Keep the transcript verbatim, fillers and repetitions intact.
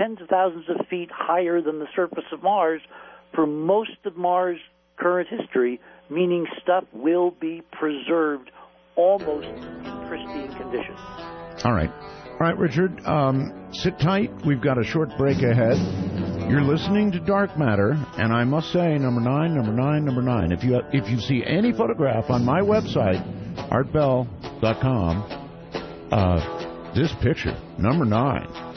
tens of thousands of feet higher than the surface of Mars for most of Mars' current history, meaning stuff will be preserved almost in pristine condition. All right. All right, Richard, um, sit tight. We've got a short break ahead. You're listening to Dark Matter, and I must say, number nine, number nine, number nine. If you if you see any photograph on my website, art bell dot com, uh, this picture, number nine,